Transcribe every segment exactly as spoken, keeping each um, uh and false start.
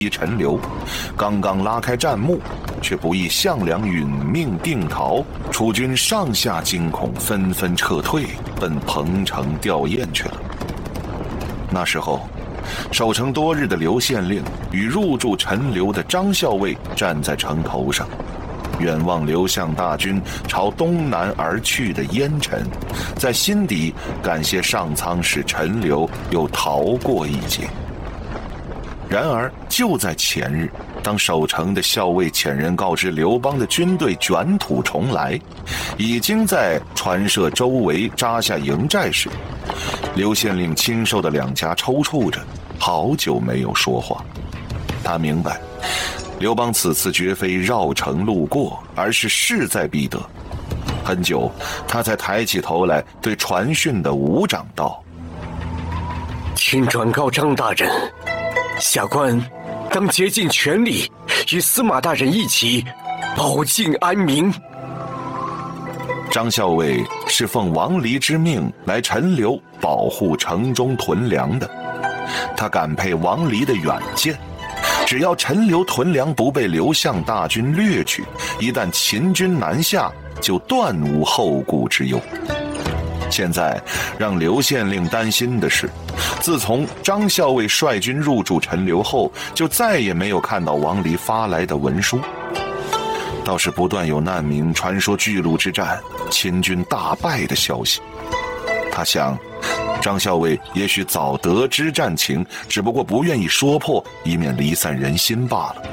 陈留，刚刚拉开战幕，却不意项梁殒命定陶，楚军上下惊恐，纷纷撤退，奔彭城吊唁去了。那时候，守城多日的刘县令与入驻陈留的张校尉站在城头上，远望刘项大军朝东南而去的烟尘，在心底感谢上苍使陈留又逃过一劫。然而就在前日，当守城的校尉遣人告知刘邦的军队卷土重来，已经在船社周围扎下营寨时，刘县令清瘦的两颊抽搐着，好久没有说话。他明白刘邦此次绝非绕城路过，而是势在必得。很久，他才抬起头来对传讯的伍长道： 请转告张大人，下官当竭尽全力与司马大人一起保境安民。 张校尉是奉王离之命来陈留保护城中屯粮的，他感佩王离的远见，只要陈留屯粮不被刘项大军掠去，一旦秦军南下，就断无后顾之忧。现在让刘县令担心的是，自从张校尉率军入驻陈留后，就再也没有看到王离发来的文书。倒是不断有难民传说巨鹿之战秦军大败的消息。他想，张校尉也许早得知战情，只不过不愿意说破，以免离散人心罢了。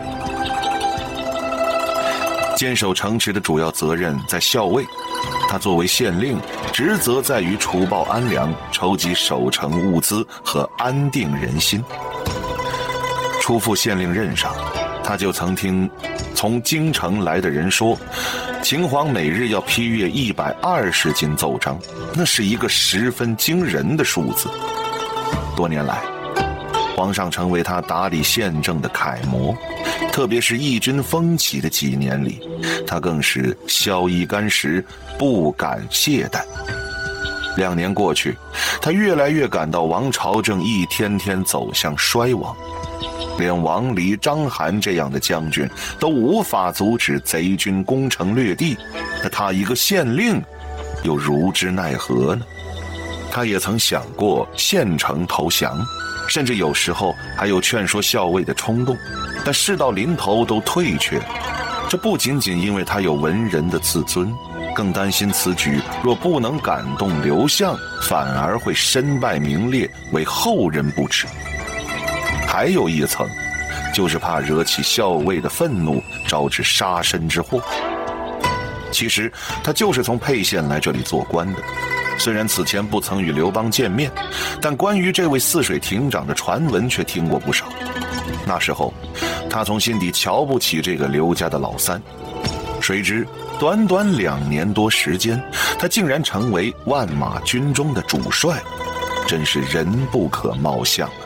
坚守城池的主要责任在校尉，他作为县令，职责在于除暴安良，筹集守城物资和安定人心。初赴县令任上，他就曾听从京城来的人说，秦皇每日要批阅一百二十斤奏章，那是一个十分惊人的数字。多年来，皇上成为他打理县政的楷模，特别是义军风起的几年里，他更是宵衣干食，不敢懈怠。两年过去，他越来越感到王朝正一天天走向衰亡，连王离、章邯这样的将军都无法阻止贼军攻城略地，那他一个县令又如之奈何呢？他也曾想过献城投降，甚至有时候还有劝说校尉的冲动，但事到临头都退却。这不仅仅因为他有文人的自尊，更担心此举若不能感动刘项，反而会身败名裂，为后人不齿。还有一层，就是怕惹起校尉的愤怒，招致杀身之祸。其实他就是从沛县来这里做官的，虽然此前不曾与刘邦见面，但关于这位泗水亭长的传闻却听过不少。那时候他从心底瞧不起这个刘家的老三，谁知短短两年多时间，他竟然成为万马军中的主帅，真是人不可貌相啊。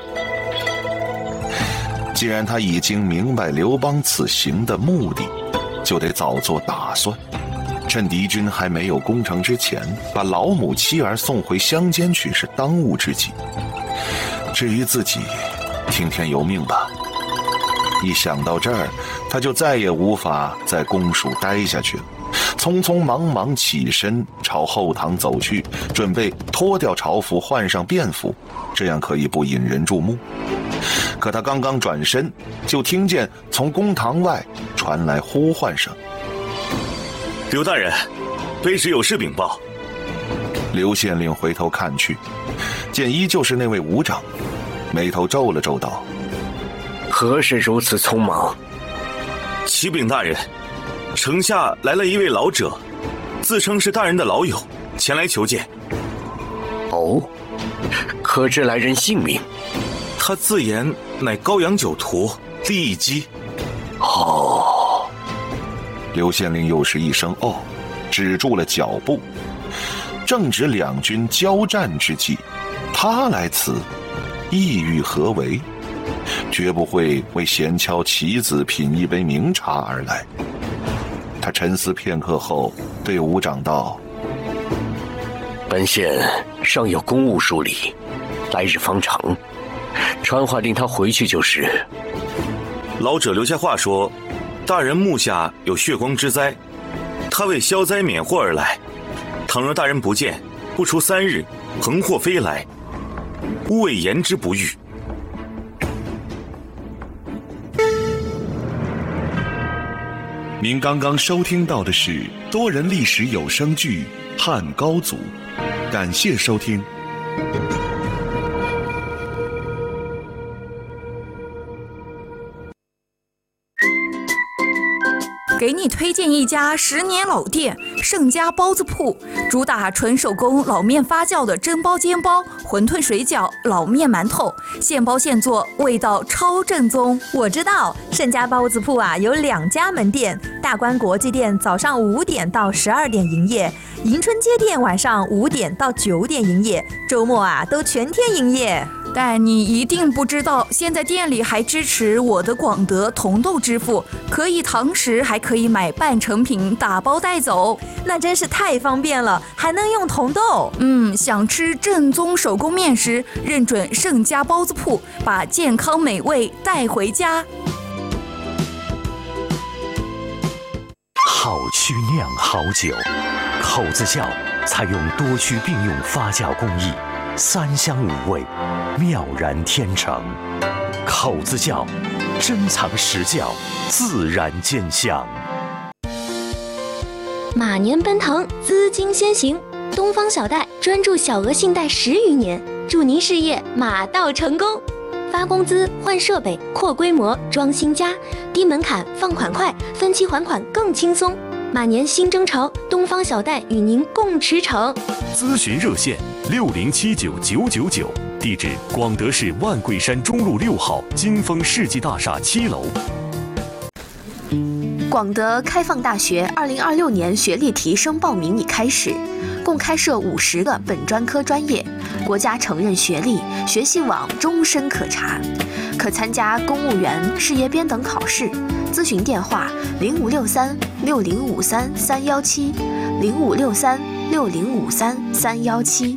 既然他已经明白刘邦此行的目的，就得早做打算，趁敌军还没有攻城之前，把老母妻儿送回乡间去是当务之急。至于自己，听天由命吧。一想到这儿，他就再也无法在公署待下去了，匆匆忙忙起身朝后堂走去，准备脱掉朝服换上便服，这样可以不引人注目。可他刚刚转身，就听见从公堂外传来呼唤声： 刘大人，卑职有事禀报。 刘县令回头看去，见依旧是那位伍长，眉头皱了皱道： 何事如此匆忙？ 启禀大人，城下来了一位老者，自称是大人的老友，前来求见。 哦，可知来人姓名？ 他自言乃高阳酒徒厉一击。 哦， 刘县令又是一声哦，止住了脚步。正值两军交战之际，他来此，意欲何为？绝不会为闲敲棋子品一杯名茶而来。他沉思片刻后，对伍长道： 本县尚有公务梳理，来日方长，传话令他回去就是。 老者留下话说，大人目下有血光之灾，他为消灾免祸而来。倘若大人不见，不出三日，横祸飞来，吾谓言之不预。 您刚刚收听到的是多人历史有声剧《汉高祖》，感谢收听。 给你推荐一家十年老店，盛家包子铺，主打纯手工老面发酵的蒸包煎包、馄饨水饺、老面馒头，现包现做，味道超正宗。 我知道盛家包子铺啊有两家门店，大观国际店早上五点到十二点营业，迎春街店晚上五点到九点营业，周末啊都全天营业。 但你一定不知道，现在店里还支持我的广德同豆支付，可以堂食，还可以买半成品打包带走， 那真是太方便了，还能用同豆。 嗯，想吃正宗手工面食，认准盛家包子铺，把健康美味带回家。 好曲酿好酒，口子窖采用多区并用发酵工艺，三香五味，妙然天成。口子窖，珍藏实窖，自然见香。 马年奔腾，资金先行，东方小贷专注小额信贷十余年，祝您事业马到成功。发工资、换设备、扩规模、装新家，低门槛、放款快，分期还款更轻松。马年新征程，东方小贷与您共驰骋。 咨询热线六零七九九九九，地址广德市万桂山中路六号金丰世纪大厦七楼。 广德开放大学二零二六年学历提升报名已开始，共开设五十个本专科专业，国家承认学历，学信网终身可查，可参加公务员、事业编等考试。咨询电话零五六三六零五三三幺七，零五六三六零五三三幺七。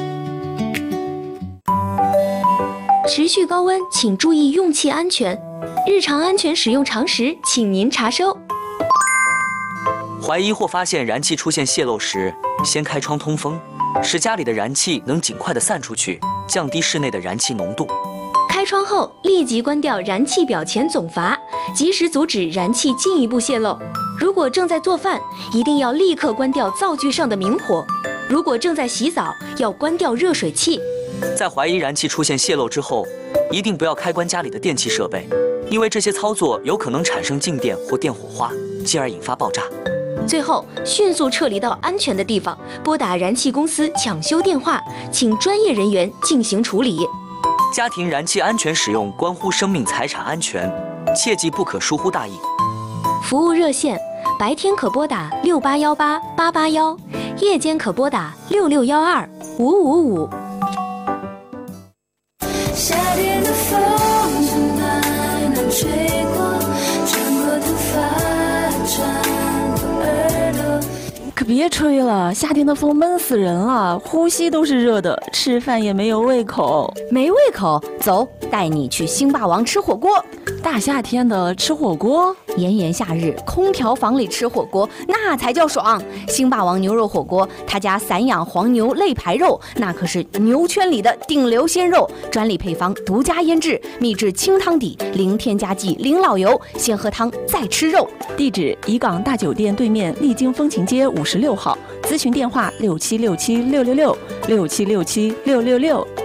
持续高温，请注意用气安全。日常安全使用常识，请您查收。 怀疑或发现燃气出现泄漏时，先开窗通风，使家里的燃气能尽快的散出去，降低室内的燃气浓度。 开窗后立即关掉燃气表前总阀，及时阻止燃气进一步泄漏。如果正在做饭，一定要立刻关掉灶具上的明火；如果正在洗澡，要关掉热水器。 在怀疑燃气出现泄漏之后，一定不要开关家里的电器设备，因为这些操作有可能产生静电或电火花，进而引发爆炸。 最后，迅速撤离到安全的地方，拨打燃气公司抢修电话，请专业人员进行处理。 家庭燃气安全使用关乎生命财产安全，切记不可疏忽大意。 服务热线：白天可拨打六八幺八八八幺，夜间可拨打六六幺二五五五。 夏天的风从南南吹过，穿过头发，穿过耳朵。 可别吹了，夏天的风闷死人了，呼吸都是热的，吃饭也没有胃口。 没胃口？走，带你去星霸王吃火锅。 大夏天的吃火锅， 炎炎夏日，空调房里吃火锅那才叫爽。星霸王牛肉火锅，他家散养黄牛肋排肉，那可是牛圈里的顶流鲜肉，专利配方，独家腌制，秘制清汤底，零添加剂，零老油，先喝汤再吃肉。 地址：怡港大酒店对面丽晶风情街五十六号，咨询电话六七六七六六六六七六七六六六。